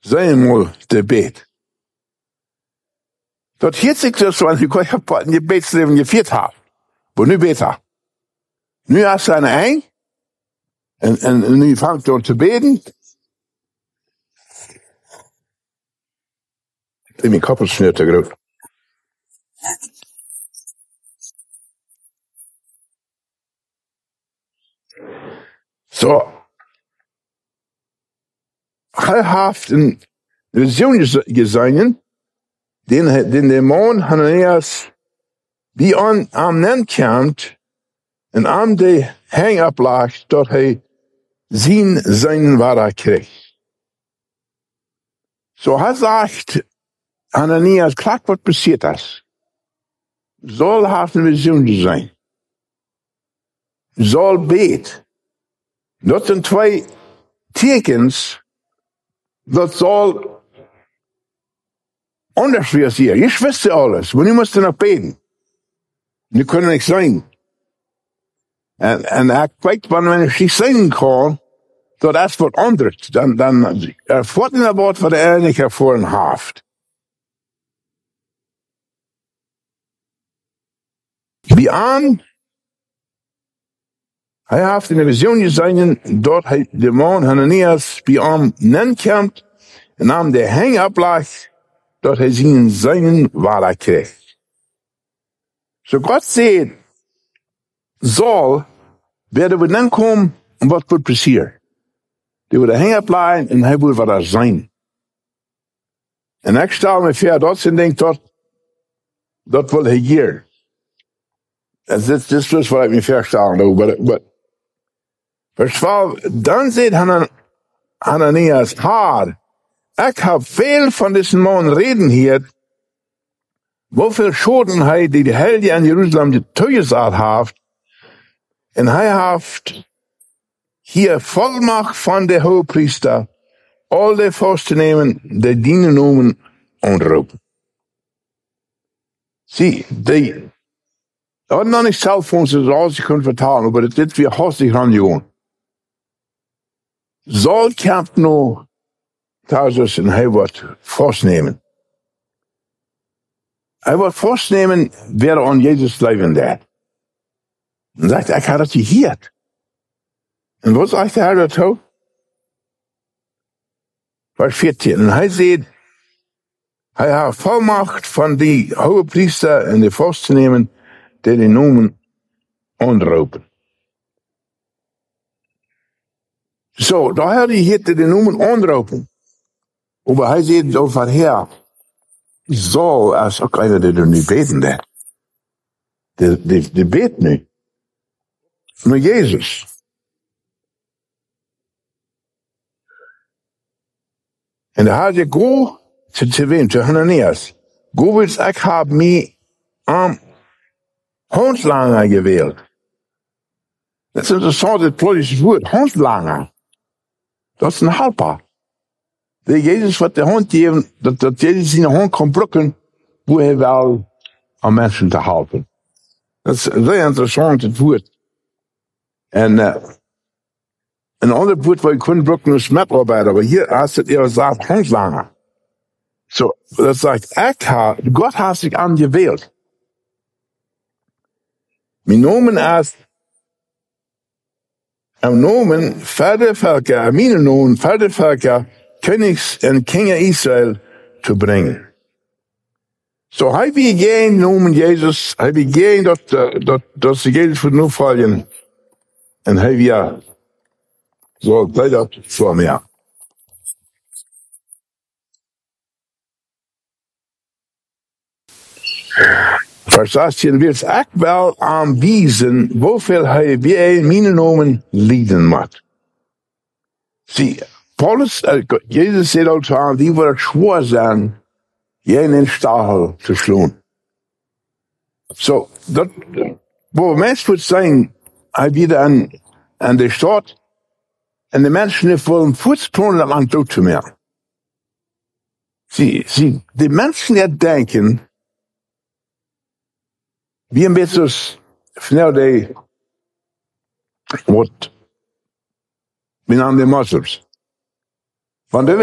zijn mal te bed. Dat hielt zich dus van je bedsleven je viert had. Maar nu beter. Nu hast du eine ein. En nu vangt door te beden. In mijn koppelsneur te groot. Zo. Hij heeft een visioen gezien. Den demon Hananias die aan hem komt. En aan de hang oplag dat hij zijn waarheid kreeg. Zo hij zegt Hananias, kijk wat passiert is. Saul heeft een visioen gezien. Saul beet. Dat zijn twee tekens dat Saul anders was hier. Ich wusste alles, maar nu moest nog beten. Nu kon niks zijn. En ik weet, wanneer ik zingen kan, dat is wat anders. Dan voort in dat woord wat de enige ervoor heeft. Wie aan, hij heeft in de visioen gezien dat hij de man Hananias bij hem nenkomt en aan de hang oplag dat hij zijn waarheid kreeg. Zo God zegt, Saul, werden we dan komen en wat wordt passieren? Die worden hang opleggen en hij wordt wat er zijn. En ik stel me voor dat en denk dat wil hij hier. En dit is dus wat ik me voorstel. Maar vers 12, dan zegt Hananias, ik heb veel van deze man reden hier, hoeveel schoten hij die de heilige in Jeruzalem toegezegd heeft. En hij heeft hier volmacht van de hoogpriester, al de vorst te nemen, de dienen noemen onroepen. Zie, die hadden nog niet zelf voor ons als je kunt vertalen, maar dit weer hastig aan jongen. Saul kamp nog thuis en hij wordt vastnemen. Hij wordt vastnemen weer aan Jezus leven daar. En zegt, ik had het gehoord. En wat zegt hij daartoe? Vers 14. En hij zegt, hij heeft volmacht van die hoge priester en de vorst te nemen, die noemen onroepen. Zo, daar had hij hier die noemen onroepen. Maar hij zegt over her, Saul is ook einer die er niet beten daar. Die beet nu. Maar Jezus. En dan had je go te wem, te Hananias. Go wils ik heb mij aan handlanger gewild. Dat is interessant, het plotjes woord, handlanger. Dat is een helper. De Jezus wat de hand geven, dat Jezus zijn hand kan brukken, hoe hij wel aan mensen te helpen. Dat is heel interessant, het woord. En een ander woord waar je kunt brukken is metarbeider, maar hier has het eerder gezegd handlanger. Zo, dat zegt, God heeft zich aangeweeld. Mijn nomen is, en nomen verder volken, mijn nomen verder volken, konings en kingen Israël te brengen. Zo, hij wil geen noemen Jezus, hij wil geen dat ze Jezus voor nu volgen. En hij wil, zo, blijf dat voor mij. Vers 16, wil ik wel aanwijzen hoeveel hij bij mijn nomen lijden moet. Zie, Paulus, Jezus zegt ook aan, die wordt zwaar zijn, jij in stachel te slaan. Zo, dat, waar mensen moet zijn, hij wieder aan de stad, en de mensen die willen voetstonen aan dood te meer. Zie, de mensen die denken, wie een beetje snel die wordt binnen de moslims. Want